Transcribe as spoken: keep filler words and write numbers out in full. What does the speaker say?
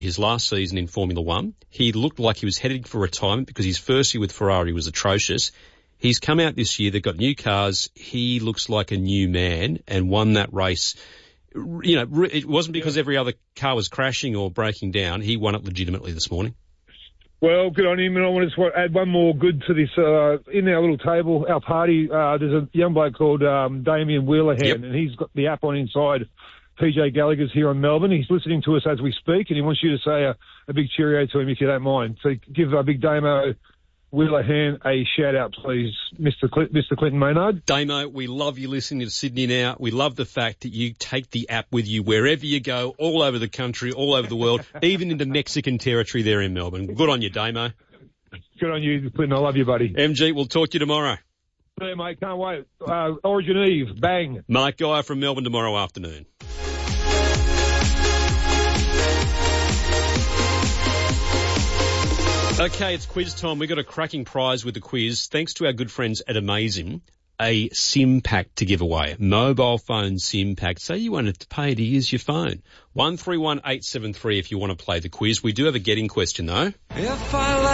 his last season in Formula One. He looked like he was headed for retirement because his first year with Ferrari was atrocious. He's come out this year. They've got new cars. He looks like a new man and won that race. You know, it wasn't because every other car was crashing or breaking down. He won it legitimately this morning. Well, good on him, and I want to add one more good to this. Uh, in our little table, our party, uh, there's a young bloke called um, Damien Wheelerhan, yep. and he's got the app on inside. P J Gallagher's here in Melbourne. He's listening to us as we speak, and he wants you to say a, a big cheerio to him if you don't mind. So give a big Damo Wheelerhan a shout-out, please, Mister Cl- Mister Clinton Maynard. Damo, we love you listening to Sydney Now. We love the fact that you take the app with you wherever you go, all over the country, all over the world, even into Mexican territory there in Melbourne. Good on you, Damo. Good on you, Clinton. I love you, buddy. M G, we'll talk to you tomorrow. Yeah, mate, can't wait. Uh, Origin Eve, bang. Mark Geyer from Melbourne tomorrow afternoon. Okay, it's quiz time. We've got a cracking prize with the quiz. Thanks to our good friends at Amazing, a SIM pack to give away. Mobile phone SIM pack. Say you wanted to pay to use your phone. one three one eight seven three if you want to play the quiz. We do have a getting question, though. If I